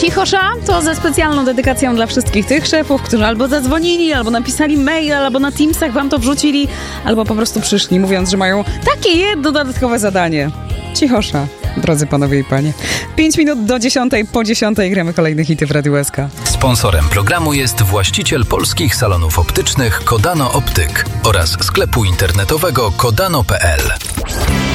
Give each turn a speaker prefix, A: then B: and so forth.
A: Cichosza to ze specjalną dedykacją dla wszystkich tych szefów, którzy albo zadzwonili, albo napisali mail, albo na Teamsach wam to wrzucili, albo po prostu przyszli, mówiąc, że mają takie jedno dodatkowe zadanie. Cichosza, drodzy panowie i panie. 5 minut do 10, po 10 gramy kolejne hity w Radiu SK.
B: Sponsorem programu jest właściciel polskich salonów optycznych Kodano Optyk oraz sklepu internetowego kodano.pl.